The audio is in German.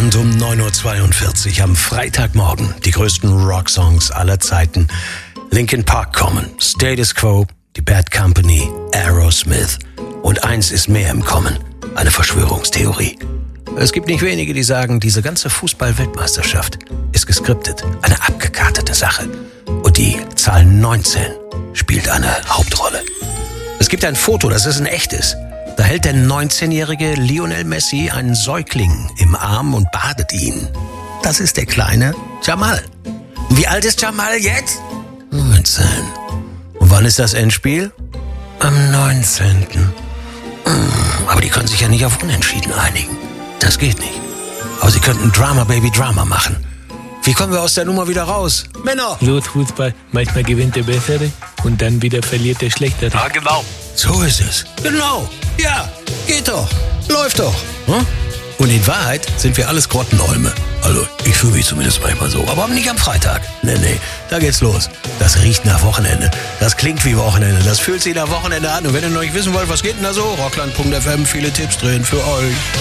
Rockland um 9.42 Uhr am Freitagmorgen. Die größten Rocksongs aller Zeiten. Linkin Park kommen, Status Quo, die Bad Company, Aerosmith. Und eins ist mehr im Kommen, eine Verschwörungstheorie. Es gibt nicht wenige, die sagen, diese ganze Fußball-Weltmeisterschaft ist geskriptet, eine abgekartete Sache. Und die Zahl 19 spielt eine Hauptrolle. Es gibt ein Foto, das ist ein echtes. Da hält der 19-jährige Lionel Messi einen Säugling im Arm und badet ihn. Das ist der kleine Jamal. Und wie alt ist Jamal jetzt? 19. Und wann ist das Endspiel? Am 19. Aber die können sich ja nicht auf Unentschieden einigen. Das geht nicht. Aber sie könnten Drama Baby Drama machen. Wie kommen wir aus der Nummer wieder raus? Männer! So ist Fußball. Manchmal gewinnt der Bessere und dann wieder verliert der Schlechtere. Ja, genau. So ist es. Genau. Ja, geht doch. Läuft doch. Hm? Und in Wahrheit sind wir alles Grottenolme. Also, ich fühle mich zumindest manchmal so. Aber nicht am Freitag. Nee, da geht's los. Das riecht nach Wochenende. Das klingt wie Wochenende. Das fühlt sich nach Wochenende an. Und wenn ihr noch nicht wissen wollt, was geht denn da so? Rockland.fm, viele Tipps drin für euch.